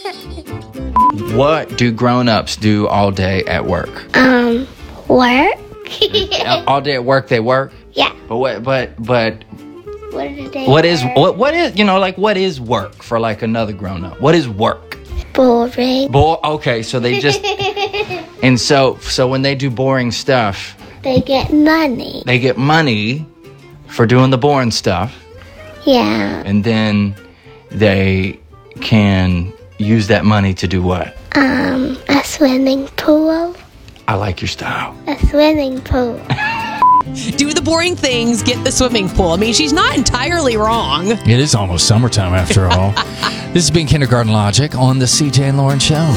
What do grown-ups do all day at work? Work? All day at work they work? Yeah. But what do they what is what is work for like another grown-up? What is work? Boring. Okay, so they just and so when they do boring stuff, They get money. they get money for doing the boring stuff, Yeah. and then they can use that money to do what? A swimming pool. I like your style. A swimming pool. Do the boring things, get the swimming pool. I mean, she's not entirely wrong. It is almost summertime after all. This has been Kindergarten Logic on the CJ and Lauren Show.